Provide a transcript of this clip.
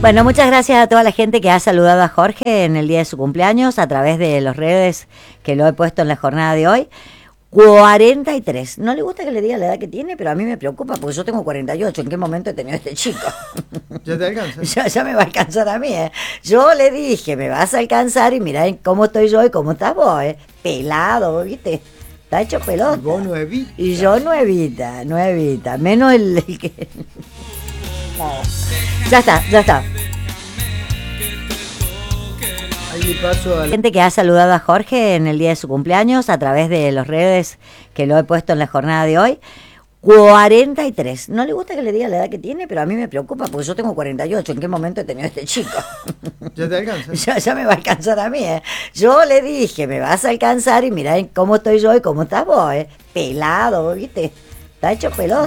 Bueno, muchas gracias a toda la gente que ha saludado a Jorge en el día de su cumpleaños a través de las redes que lo he puesto en la jornada de hoy. 43. No le gusta que le diga la edad que tiene, pero a mí me preocupa porque yo tengo 48. ¿En qué momento he tenido este chico? Ya te alcanza. Ya me va a alcanzar a mí, ¿eh? Yo le dije, me vas a alcanzar y mirá cómo estoy yo y cómo estás vos, ¿eh? Pelado, ¿viste? Está hecho pelota. Y vos nuevita. Y yo nuevita. Menos el que... Ya está. Ahí le paso a la Gente que ha saludado a Jorge en el día de su cumpleaños a través de las redes que lo he puesto en la jornada de hoy. 43. No le gusta que le diga la edad que tiene, pero a mí me preocupa porque yo tengo 48. ¿En qué momento he tenido este chico? Ya te alcanza. Ya me va a alcanzar a mí, ¿eh? Yo le dije, me vas a alcanzar y mirá cómo estoy yo y cómo estás vos, ¿eh? Pelado, ¿viste? Está hecho pelota.